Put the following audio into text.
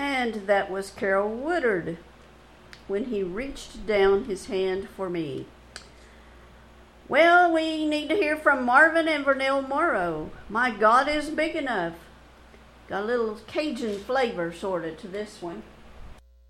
And that was Carol Woodard when he reached down his hand for me. Well, we need to hear from Marvin and Vernell Morrow. My God is Big Enough. Got a little Cajun flavor sort of to this one.